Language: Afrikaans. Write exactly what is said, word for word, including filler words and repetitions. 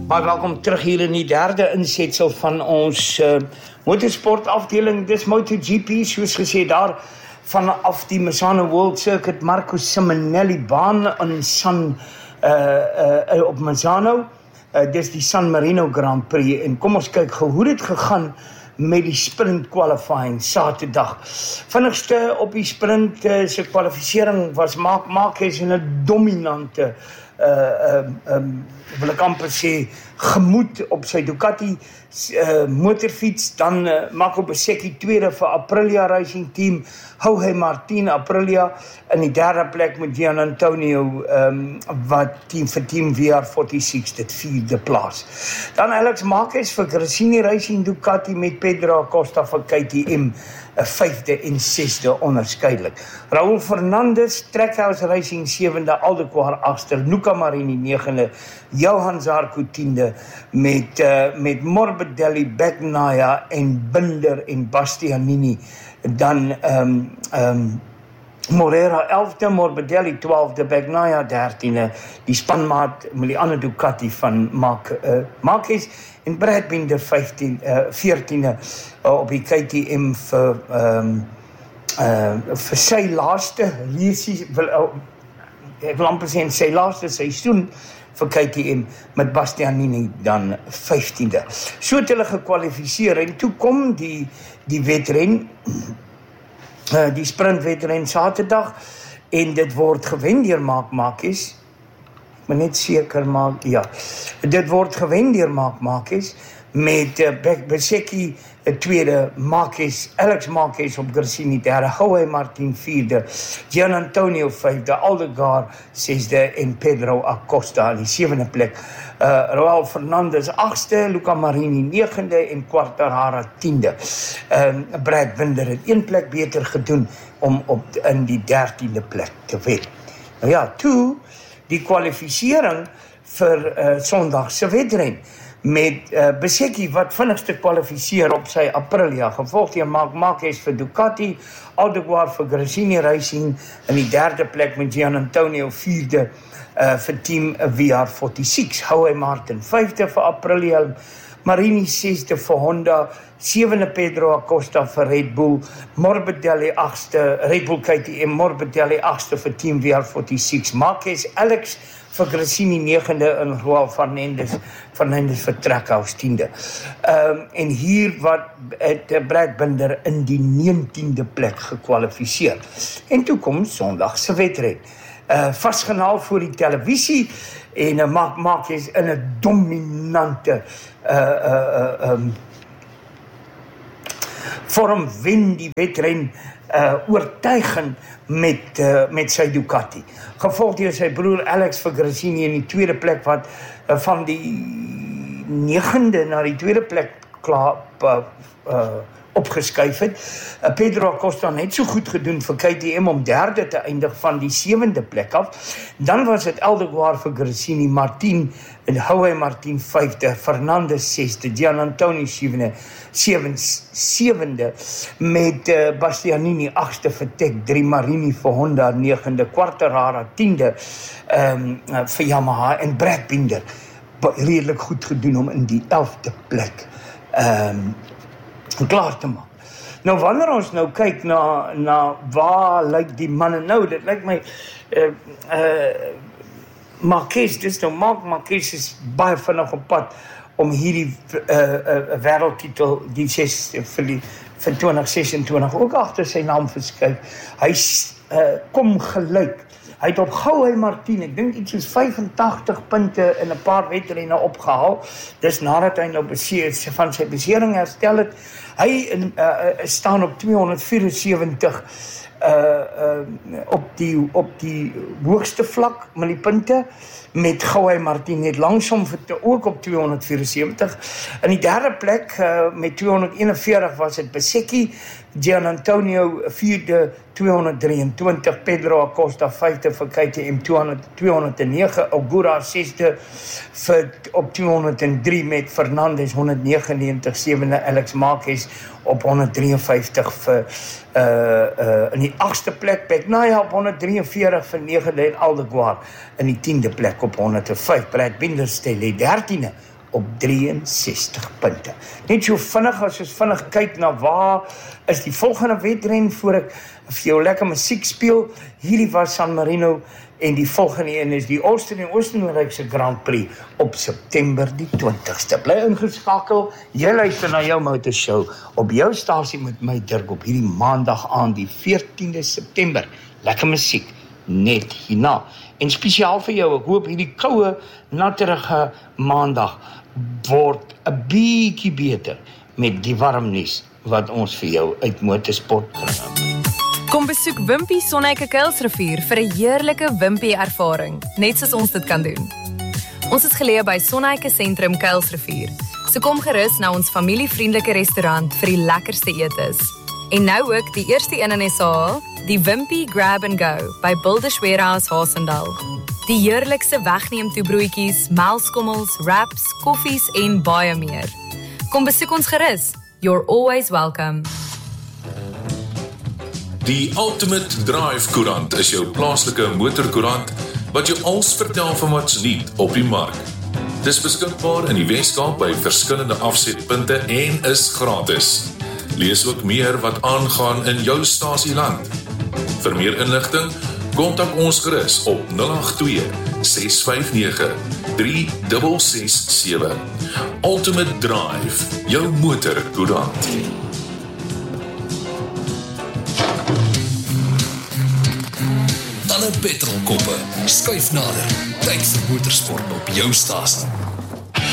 Baie welkom terug hier in die derde insetsel van ons uh, motorsportafdeling. Dis MotoGP, soos gesê daar vanaf die Misano World Circuit, Marco Simonelli baan in San uh, uh, op Misano. Uh, dis die San Marino Grand Prix. En kom ons kyk gou hoe dit gegaan met die sprint qualifying Saterdag. Vinnigste op die sprint uh, se kwalifisering was Marc Marquez in 'n dominante uh, um, um, wil ek amper sê, gemoed op sy Ducati uh, motorfiets, dan uh, Marco Bezzecchi tweede vir Aprilia Racing Team, Jorge Martin Aprilia, in die derde plek met Gian Antonio, um, wat team vir Team V R vyf dit vierde plaas. Dan Alex Marquez vir Gresini Racing Ducati met Pedro Acosta vir K T M, vyfde en sesde onderskeidelik. Raul Fernandez, Trackhouse Racing sewende, Aldequar agste, Luca Marini negende, Johan Zarco tiende, met, uh, met Morbidelli, Bagnaia en Binder en Bastianini, dan um, um, Morera elfde, Morbidelli twaalfde, Bagnaia dertiende, die spanmaat met die ander Ducati van Marc, uh, Marquez, en Brad Binder vyftien, uh, veertiende uh, op die K T M vir, um, uh, vir sy laaste race, wil, uh, ek wil amper sê, sy laaste seisoen vir K T M met Bastianini dan vyftiende. So het hulle gekwalifiseer en toe kom die, die wedren, uh, die sprintwedren Saterdag, en dit word gewen deur Marc Marquez. Maar net seker maak, ja, dit word gewen deur Marc Marquez, met uh, Bezzecchi uh, tweede, Marquez, Alex Marquez op Gresini derde, Jorge Martin vierde, Gian Antonio vyfde, Aldequar sesde en Pedro Acosta in die sewende plek. Uh, Raul Fernandez agste, Luca Marini negende en Quartararo tiende. Um, Brad Binder het een plek beter gedoen om op in die dertiende plek te wen. Nou ja, toe die kwalifisering vir uh, Sondag se wedren met uh, Bezzecchi wat vinnigste kwalifiseer op sy Aprilia, gevolg deur Marc Marquez vir Ducati, Aldequar vir Gresini Racing in die derde plek met Gian Antonio vierde uh, vir Team V R vyf, Jorge Martin vyfde vir Aprilia, Marini sesde vir Honda, sewende Pedro Acosta vir Red Bull, Morbidelli agste, Red Bull K T M, Morbidelli agste vir Team V R vyf, Marquez, Alex vir Gresini negende en Raul Fernandez, Fernandez vir Trackhouse tiende. Um, en hier wat het Brad Binder in die negentiende plek gekwalifiseer. En toe kom Sondag se wedren. Uh, vastgenaal voor die televisie en uh, Marc Marquez in 'n dominante uh, uh, uh, um, vorm wen die wedren uh, oortuigend met, uh, met sy Ducati. Gevolg deur sy broer Alex vir Gresini in die tweede plek wat uh, van die negende na die tweede plek klaar uh, uh, opgeskuif het. Uh, Pedro Acosta net so goed gedoen vir K T M om derde te eindig van die sewende plek af. Dan was het Aldequar vir Gresini, Martin en Jorge Martin vyfde, Fernandez sesde, Gian Antonio sewende, sewende met uh, Bastianini agste vir Tech drie, Marini vir Honda negende, Quartararo tiende um, uh, vir Yamaha en Brad Binder redelik goed gedoen om in die elfde plek um, klaar te maak. Nou wanneer ons nou kyk na, na waar lyk die manne nou, dit lyk my uh, uh, Marquez, dis nou Marc Marquez is baie vinnig op pad om hierdie uh, uh, wêreldtitel die ses, vir, die, vir twintig sesentwintig ook agter sy naam verskuif. Hy uh, kom gelyk. Hy het op Jorge Martin, ek dink iets soos vyfentagtig punte in 'n paar wedrenne opgehaal. Dis nadat hy nou beseer, van sy besering herstel het. Hy in, uh, staan op tweehonderd vierensewenttig uh, uh, op die op die hoogste vlak met die punte, met Jorge Martin net langsom ook op tweehonderd vierensewenttig. In die derde plek uh, met tweehonderd eenenveertig was dit Bezzecchi, Gian Antonio vierde, tweehonderd drieëntwintig, Pedro Acosta vyfde vir K T M tweehonderd nege, Ogura sesde vir op tweehonderd drie met Fernandez honderd negenennegentig, sewende Alex Marquez op honderd drieënvyftig vir uh, uh, in die agste plek, Bagnaia op honderd drieënveertig vir negende en Aldequar in die tiende plek op honderd vyf. Brad Binder stel die dertiende op drieënsestig punte. Net so vinnig as ons vinnig kyk na waar is die volgende wedren voor ek vir jou lekker musiek speel. Hierdie was San Marino en die volgende een is die Austin en Oostenrykse Grand Prix op September die twintigste. Bly ingeskakel, jy luister na jou motorshow op jou stasie met my Dirk op hierdie maandag aan die veertiende September. Lekker musiek, net hierna. En spesiaal vir jou, ek hoop hierdie koue, natterige maandag word 'n bietjie beter met die warm nuus wat ons vir jou uit motorsport bring. Kom besoek Wimpy Sonneike Kuilsrivier vir 'n heerlike Wimpy ervaring, net soos ons dit kan doen. Ons is geleë by Sonneike Sentrum Kuilsrivier, so kom gerus na ons familievriendelike restaurant vir die lekkerste etes. En nou ook die eerste een in S A, die Wimpy Grab and Go by Builders Warehouse Haasendal. Die heerlikste wegneem toe broodjies, melkskommels, wraps, koffies en baie meer. Kom besoek ons gerus. You're always welcome. Die Ultimate Drive Koerant is jou plaaslike motorkoerant wat jou alles vertel van wat's nuut op die mark. Dis beskikbaar in die Weskaap by verskillende afsetpunte en is gratis. Lees ook meer wat aangaan in jou stasieland. Vir meer inligting, kontak ons gerus op nul agt twee, ses vyf nege, drie ses ses sewe. Ultimate Drive, jou motorkoerant. Talle petrolkoppe, skuif nader, tyd vir motorsport op jou stasie.